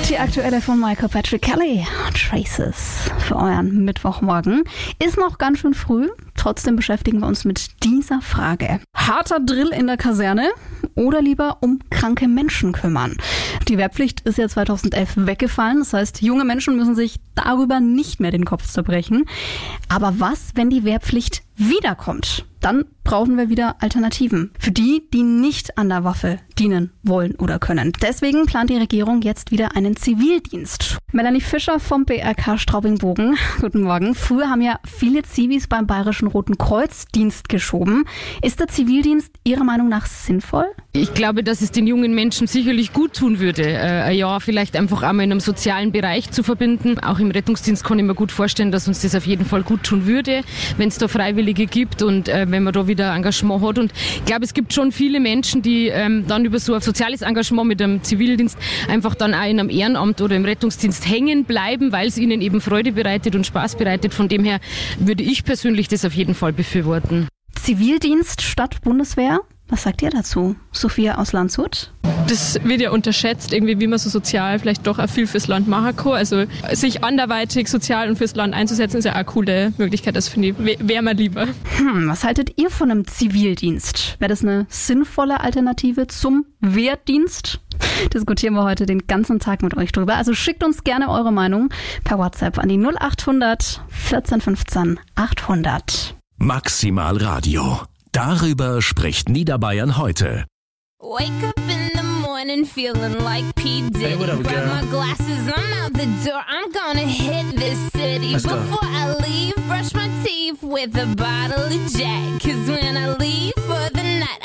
Die aktuelle von Michael Patrick Kelly, Traces, für euren Mittwochmorgen. Ist noch ganz schön früh, trotzdem beschäftigen wir uns mit dieser Frage. Harter Drill in der Kaserne oder lieber um kranke Menschen kümmern? Die Wehrpflicht ist ja 2011 weggefallen, das heißt, junge Menschen müssen sich darüber nicht mehr den Kopf zerbrechen. Aber was, wenn die Wehrpflicht wiederkommt? Dann brauchen wir wieder Alternativen für die, die nicht an der Waffe dienen wollen oder können. Deswegen plant die Regierung jetzt wieder einen Zivildienst. Melanie Fischer vom BRK Straubing-Bogen. Guten Morgen. Früher haben ja viele Zivis beim Bayerischen Roten Kreuz Dienst geschoben. Ist der Zivildienst Ihrer Meinung nach sinnvoll? Ich glaube, dass es den jungen Menschen sicherlich gut tun würde, ein Jahr vielleicht einfach einmal in einem sozialen Bereich zu verbinden. Auch im Rettungsdienst kann ich mir gut vorstellen, dass uns das auf jeden Fall gut tun würde, wenn es da Freiwillige gibt und wenn man da wieder Engagement hat. Und ich glaube, es gibt schon viele Menschen, die dann über so ein soziales Engagement mit dem Zivildienst einfach dann auch in einem Ehrenamt oder im Rettungsdienst hängen bleiben, weil es ihnen eben Freude bereitet und Spaß bereitet. Von dem her würde ich persönlich das auf jeden Fall befürworten. Zivildienst statt Bundeswehr? Was sagt ihr dazu? Sophia aus Landshut? Das wird ja unterschätzt, irgendwie, wie man so sozial vielleicht doch auch viel fürs Land machen kann. Also sich anderweitig sozial und fürs Land einzusetzen, ist ja auch eine coole Möglichkeit. Das finde ich, wäre mir lieber. Was haltet ihr von einem Zivildienst? Wäre das eine sinnvolle Alternative zum Wehrdienst? Diskutieren wir heute den ganzen Tag mit euch drüber. Also schickt uns gerne eure Meinung per WhatsApp an die 0800 14 15 800. Maximal Radio. Darüber spricht Niederbayern heute. Wake up in the morning feeling like P. Diddy. Hey, what up, Grab girl? my glasses, I'm out the door. I'm gonna hit this city. Let's go. Before I leave, brush my teeth with a bottle of Jack. 'Cause when I leave for the night,